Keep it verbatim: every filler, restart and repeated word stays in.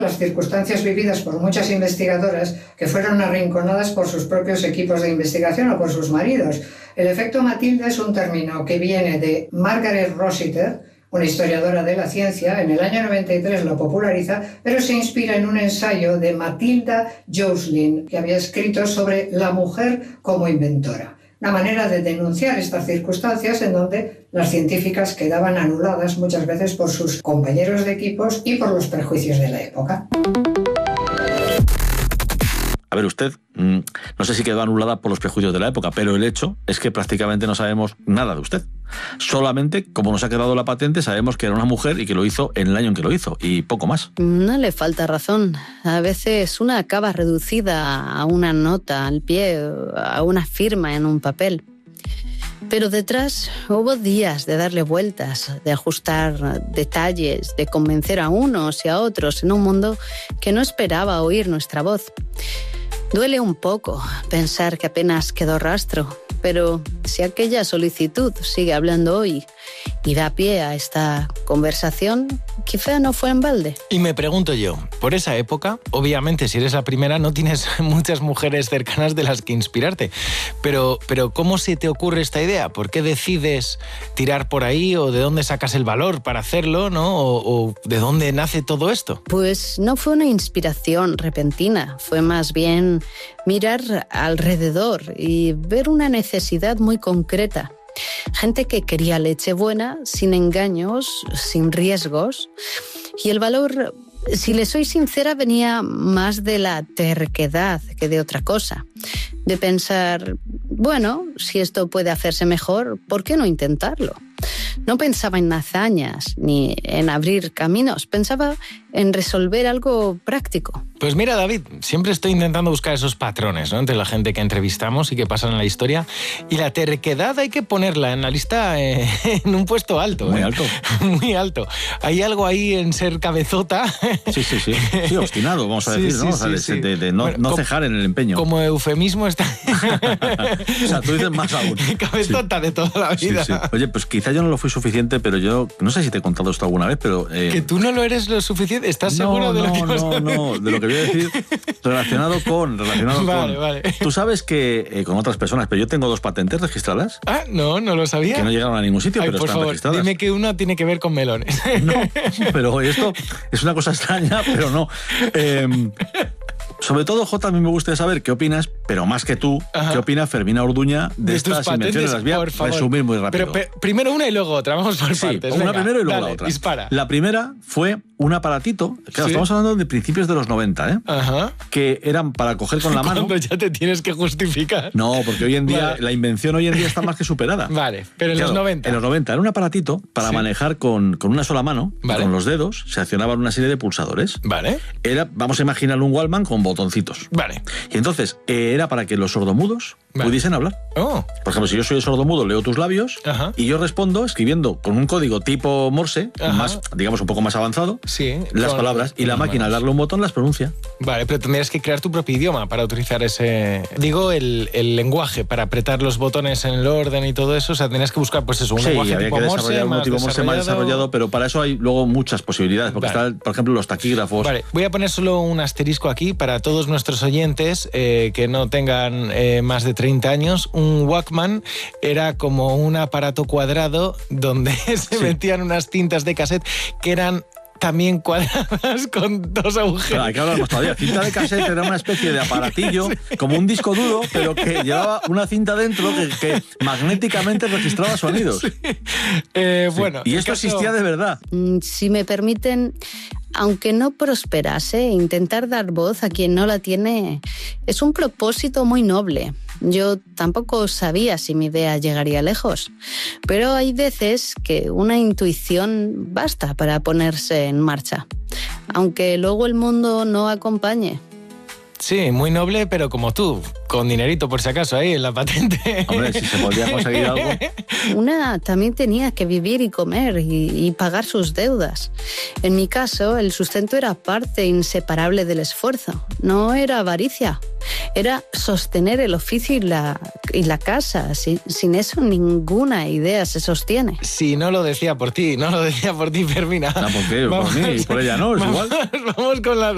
Las circunstancias vividas por muchas investigadoras que fueron arrinconadas por sus propios equipos de investigación o por sus maridos. El efecto Matilda es un término que viene de Margaret Rossiter, una historiadora de la ciencia. En el año noventa y tres lo populariza, pero se inspira en un ensayo de Matilda Joslin, que había escrito sobre la mujer como inventora. Una manera de denunciar estas circunstancias en donde las científicas quedaban anuladas muchas veces por sus compañeros de equipos y por los prejuicios de la época. A ver, usted, no sé si quedó anulada por los prejuicios de la época, pero el hecho es que prácticamente no sabemos nada de usted. Solamente, como nos ha quedado la patente, sabemos que era una mujer y que lo hizo en el año en que lo hizo, y poco más. No le falta razón. A veces una acaba reducida a una nota al pie, a una firma en un papel. Pero detrás hubo días de darle vueltas, de ajustar detalles, de convencer a unos y a otros en un mundo que no esperaba oír nuestra voz. Duele un poco pensar que apenas quedó rastro, pero si aquella solicitud sigue hablando hoy y da pie a esta conversación, quizá no fue en balde. Y me pregunto yo, por esa época, obviamente si eres la primera no tienes muchas mujeres cercanas de las que inspirarte, pero, pero ¿cómo se te ocurre esta idea? ¿Por qué decides tirar por ahí o de dónde sacas el valor para hacerlo, ¿no? O, o ¿de dónde nace todo esto? Pues no fue una inspiración repentina, fue más bien mirar alrededor y ver una necesidad muy concreta. Gente que quería leche buena, sin engaños, sin riesgos. Y el valor, si le soy sincera, venía más de la terquedad que de otra cosa. De pensar, bueno, si esto puede hacerse mejor, ¿por qué no intentarlo? No pensaba en hazañas ni en abrir caminos, pensaba en resolver algo práctico. Pues mira, David, siempre estoy intentando buscar esos patrones, ¿no?, entre la gente que entrevistamos y que pasan en la historia. Y la terquedad hay que ponerla en la lista eh, en un puesto alto. Muy ¿eh? alto. Muy alto. Hay algo ahí en ser cabezota. Sí, sí, sí. Sí, obstinado, vamos a Sí, decir, sí, ¿no? O sí, sea, de, sí. de, de no, Bueno, no como, cejar en el empeño. Como eufemismo está... O sea, tú dices más aún. Cabezota Sí. de toda la vida. Sí, sí. Oye, pues quizá yo no lo fui suficiente, pero yo no sé si te he contado esto alguna vez, pero... Eh, que tú no lo eres lo suficiente. ¿Estás no, seguro de no, lo que vas no, a decir? no, de lo que voy a decir relacionado con... Relacionado Vale, con vale. Tú sabes que eh, con otras personas, pero yo tengo dos patentes registradas Ah, no, no lo sabía. que no llegaron a ningún sitio, Ay, pero por están favor, registradas. dime que uno tiene que ver con melones. No, pero esto es una cosa extraña, pero no. Eh, sobre todo, Jota, a mí me gustaría saber qué opinas, pero más que tú, Ajá. qué opina Fermina Orduña de, De estas tus patentes, invenciones. Las voy a por favor. resumir muy rápido. Pero pe- primero una y luego otra, vamos por Sí, partes. una Venga, primero y luego dale, la otra. Dispara. La primera fue un aparatito, claro, Sí. estamos hablando de principios de los noventa, ¿eh? Ajá. Que eran para coger con la mano. Cuando ya te tienes que justificar. No, porque hoy en día, Vale. la invención hoy en día está más que superada. Vale, pero en Claro, los noventa. En los noventa era un aparatito para Sí. manejar con, con una sola mano, Vale. con los dedos, se accionaban una serie de pulsadores. Vale, Era, vamos a imaginar un Wallman con botoncitos. vale. Y entonces eh, era para que los sordomudos Vale. pudiesen hablar. Oh, Por ejemplo, si yo soy el sordomudo, leo tus labios Ajá. y yo respondo escribiendo con un código tipo Morse, Ajá. más, digamos, un poco más avanzado, sí. las con- palabras, y la con máquina al manos. darle un botón las pronuncia. Vale, pero tendrías que crear tu propio idioma para utilizar ese... Digo, el, el lenguaje, para apretar los botones en el orden y todo eso. O sea, tendrías que buscar, pues eso, un Sí, lenguaje había tipo que Morse, desarrollar un más tipo Morse más desarrollado, pero para eso hay luego muchas posibilidades, porque Vale. están, por ejemplo, los taquígrafos. Vale, voy a poner solo un asterisco aquí para todos nuestros oyentes eh, que no tengan eh, más de treinta años. Un Walkman era como un aparato cuadrado donde se Sí. metían unas cintas de cassette que eran también cuadradas con dos agujeros. Claro, hay que hablarnos todavía. Cinta de cassette era una especie de aparatillo, como un disco duro, pero que llevaba una cinta dentro que, que magnéticamente registraba sonidos. Eh, Sí. Bueno, Y el esto caso- existía de verdad. Mm, Si me permiten, aunque no prosperase, intentar dar voz a quien no la tiene es un propósito muy noble. Yo tampoco sabía si mi idea llegaría lejos, pero hay veces que una intuición basta para ponerse en marcha, aunque luego el mundo no acompañe. Sí, muy noble, pero como tú, con dinerito por si acaso ahí en la patente. Hombre, si se podía conseguir algo. Una también tenía que vivir y comer y, y pagar sus deudas. En mi caso, el sustento era parte inseparable del esfuerzo. No era avaricia, era sostener el oficio y la, y la casa. Sin, sin eso, ninguna idea se sostiene. Sí, no lo decía por ti, no lo decía por ti, Fermina. No, ¿por qué? Por mí y por ella no, es vamos, igual. Vamos con la